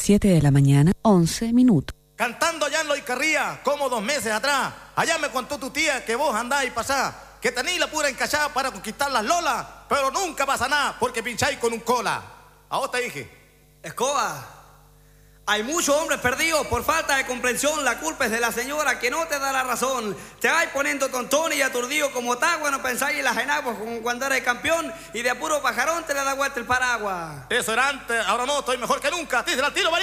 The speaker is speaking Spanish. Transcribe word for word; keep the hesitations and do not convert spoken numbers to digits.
siete de la mañana, once minutos. Cantando allá en Loicarría, como dos meses atrás. Allá me contó tu tía que vos andás y pasás, que tenéis la pura encachada para conquistar las lolas, pero nunca pasa nada porque pincháis con un cola. A vos te dije. Escoba, hay muchos hombres perdidos por falta de comprensión. La culpa es de la señora que no te da la razón. Te vais poniendo tontón y aturdido como tagua. No pensáis en las enaguas como cuando eres campeón y de puro pajarón te le da vuelta el paraguas. Eso era antes, ahora no, estoy mejor que nunca. Te dice el tiro,